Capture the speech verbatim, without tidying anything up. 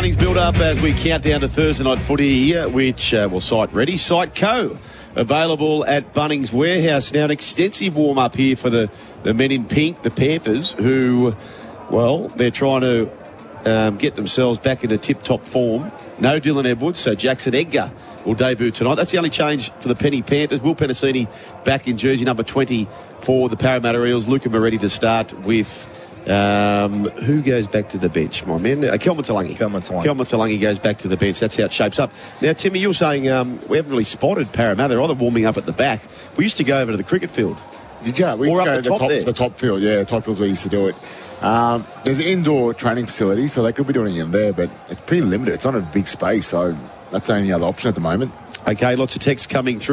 Bunnings build-up as we count down to Thursday night footy, which uh, will site ready. Site Co. available at Bunnings Warehouse. Now, an extensive warm-up here for the, the men in pink, the Panthers, who, well, they're trying to um, get themselves back into tip-top form. No Dylan Edwards, so Jackson Edgar will debut tonight. That's the only change for the Penny Panthers. Will Penasini back in jersey number twenty for the Parramatta Eels. Luca Moretti to start with. Um, who goes back to the bench, my man? Uh, Kelman Talangi. Kelman Talangi. Kelman Talangi goes back to the bench. That's how it shapes up. Now, Timmy, you're saying um, we haven't really spotted Parramatta. They're either warming up at the back. We used to go over to the cricket field. Did you? We used Or to up go the to top the there. top, the top field. Yeah, top field's where we used to do it. Um, there's an indoor training facility, so they could be doing it in there, but it's pretty limited. It's not a big space, so that's the only other option at the moment. Okay, lots of texts coming through.